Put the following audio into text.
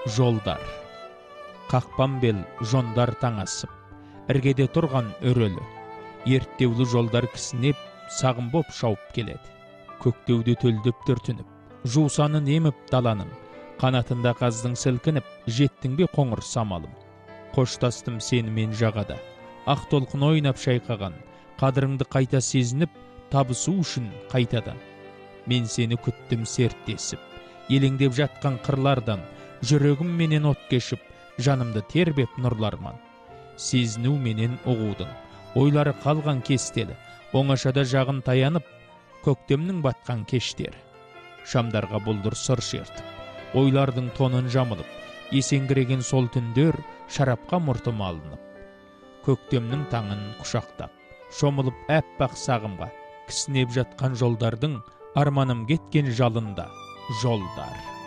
Жолдар. Қақпан бел жондар таңасып, іргеде тұрған өрөлі. Ерттеулі жолдар кісінеп, сағым боп шауып келеді. Көктеуді төлдеп түртініп, жусанын еміп даланың, қанатында қаздың сілкініп, жеттің бе қоңыр самалым. Қоштастым сенімен жағада, ақ толқын ойнап шайқаған, қадіріңді қайта сезініп, табысу үшін қайтадан. Мен сені күттім серттесіп, елеңдеп жатқан қырлардан, жүрегім менен от кешіп, жанымды тербеп нұрларман. Сезіну менен ұғудың, ойлары қалған кестелі, оңашада жағын таянып, көктемнің батқан кештері. Шамдарға бұлдыр сыр шертіп, ойлардың тонын жамылып, есеңгіреген сол түндер шарапқа мұртым алынып. Көктемнің таңын құшақтап, шомылып әппақ сағымға, кісінеп жатқан жолдардың, арманым кеткен жалында жолдар.